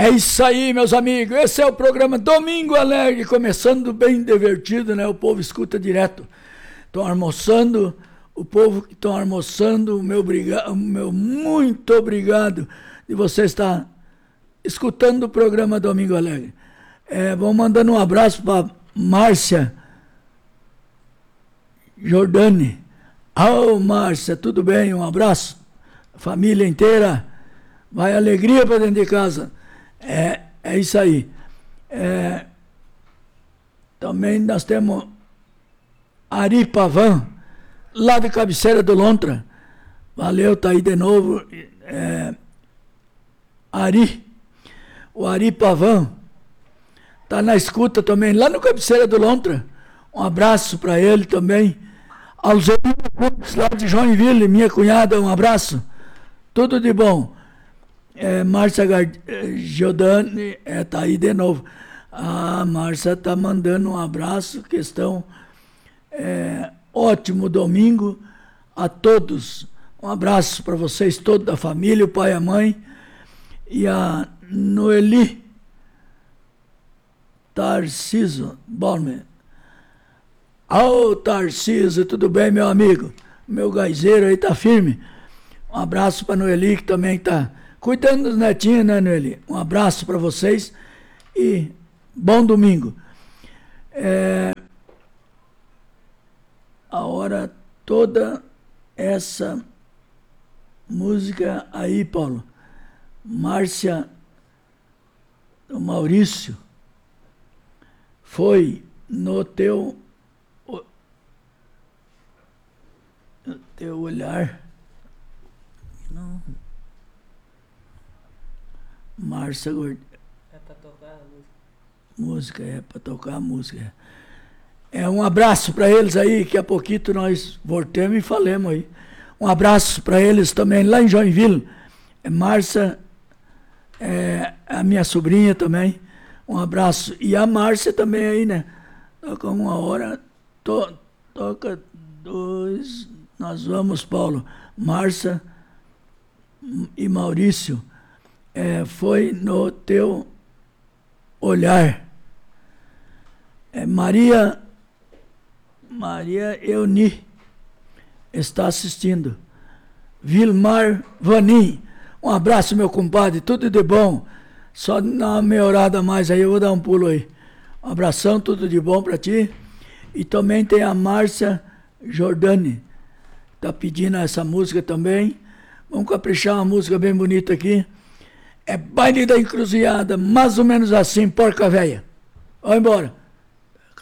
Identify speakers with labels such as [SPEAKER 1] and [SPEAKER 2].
[SPEAKER 1] É isso aí, meus amigos. Esse é o programa Domingo Alegre, começando bem divertido, né? O povo escuta direto. Estão almoçando, o povo que estão almoçando, o meu muito obrigado de você estar escutando o programa Domingo Alegre. Vou mandando um abraço para Márcia Jordani. Ô, Márcia, tudo bem? Um abraço. Família inteira. Vai alegria para dentro de casa. É isso aí. Também nós temos Ari Pavan, lá de Cabeceira do Lontra. Valeu, tá aí de novo. O Ari Pavan tá na escuta também, lá no Cabeceira do Lontra. Um abraço para ele também. Alzerina Campos, lá de Joinville, minha cunhada, um abraço. Tudo de bom. Márcia Giordani tá aí de novo. A Márcia tá mandando um abraço, questão ótimo domingo a todos. Um abraço para vocês todos da família, o pai e a mãe. E a Noeli Tarciso Balmer. Ô, Tarciso, tudo bem, meu amigo? Meu gaizeiro aí tá firme. Um abraço para Noeli, que também tá cuidando dos netinhos, né, Noeli? Um abraço para vocês e bom domingo. A hora toda essa música aí, Paulo. Márcia, o Maurício, foi no teu olhar. Não. Márcia Gordini.
[SPEAKER 2] É para tocar a
[SPEAKER 1] música. É para tocar a música. Um abraço para eles aí, que a pouquinho nós voltemos e falemos aí. Um abraço para eles também lá em Joinville. Márcia, a minha sobrinha também. Um abraço. E a Márcia também aí, né? Toca uma hora, toca dois. Nós vamos, Paulo. Márcia e Maurício. Foi no teu olhar. Maria Euni está assistindo. Vilmar Vanim. Um abraço, meu compadre. Tudo de bom. Só dar uma melhorada mais aí, eu vou dar um pulo aí. Um abração, tudo de bom para ti. E também tem a Márcia Jordani. Tá pedindo essa música também. Vamos caprichar uma música bem bonita aqui. Baile da Encruzilhada, mais ou menos assim, porca véia. Vai embora.